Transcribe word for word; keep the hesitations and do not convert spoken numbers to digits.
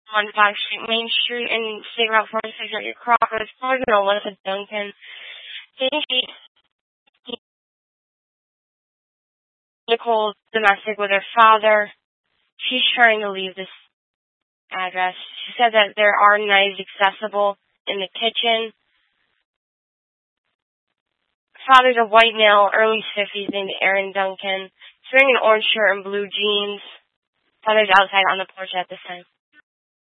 one five Street, Main Street, in State Route forty-six at your Crawford. It's probably going to Melissa Duncan. She, Nicole's domestic with her father. She's trying to leave this address. She said that there are knives accessible in the kitchen. Father's a white male, early fifties, named Aaron Duncan. He's wearing an orange shirt and blue jeans. Father's outside on the porch at this time.